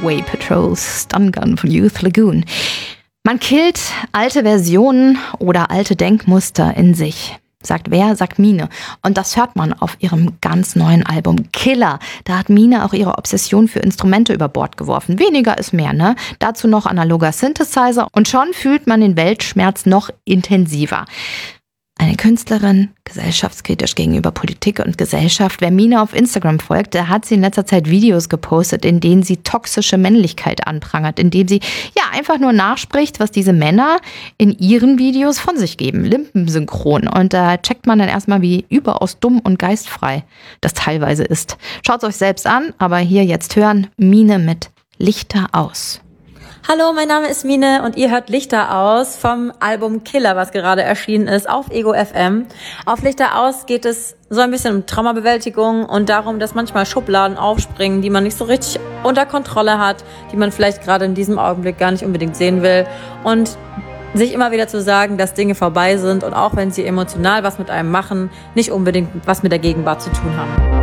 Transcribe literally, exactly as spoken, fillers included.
Highway Patrol's Stun Gun von Youth Lagoon. Man killt alte Versionen oder alte Denkmuster in sich. Sagt wer? Sagt Mine. Und das hört man auf ihrem ganz neuen Album Killer. Da hat Mine auch ihre Obsession für Instrumente über Bord geworfen. Weniger ist mehr, ne? Dazu noch analoger Synthesizer und schon fühlt man den Weltschmerz noch intensiver. Eine Künstlerin, gesellschaftskritisch gegenüber Politik und Gesellschaft. Wer Mine auf Instagram folgt, der hat sie in letzter Zeit Videos gepostet, in denen sie toxische Männlichkeit anprangert, in dem sie ja einfach nur nachspricht, was diese Männer in ihren Videos von sich geben. Lippensynchron. Und da checkt man dann erstmal, wie überaus dumm und geistfrei das teilweise ist. Schaut es euch selbst an, aber hier jetzt hören Mine mit Lichter aus. Hallo, mein Name ist Mine und ihr hört Lichter aus vom Album Killer, was gerade erschienen ist auf Ego F M. Auf Lichter aus geht es so ein bisschen um Traumabewältigung und darum, dass manchmal Schubladen aufspringen, die man nicht so richtig unter Kontrolle hat, die man vielleicht gerade in diesem Augenblick gar nicht unbedingt sehen will und sich immer wieder zu sagen, dass Dinge vorbei sind und auch wenn sie emotional was mit einem machen, nicht unbedingt was mit der Gegenwart zu tun haben.